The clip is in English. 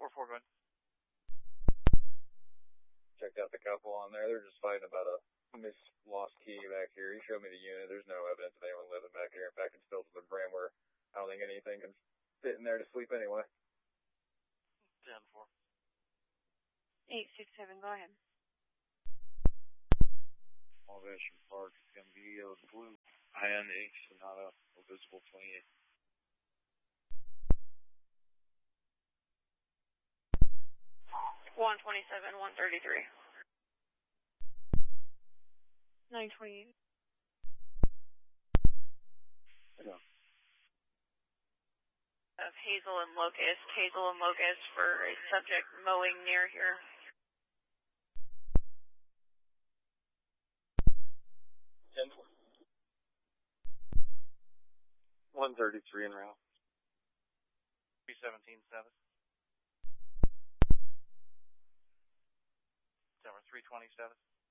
4-4, go ahead. Checked out the couple on there. They're just fighting about a lost key back here. He showed me the unit. There's no evidence of anyone living back here. In fact, it's built to the brim where I don't think anything can fit in there to sleep anyway. 10-4. 867, go ahead. Elevation Park is going to be blue. INH, Sonata, visible 28. One 27, 133. 928. Yeah. Of Hazel and Locust for a subject mowing near here. 10-4. 133 en route. 317-7. Tower 327.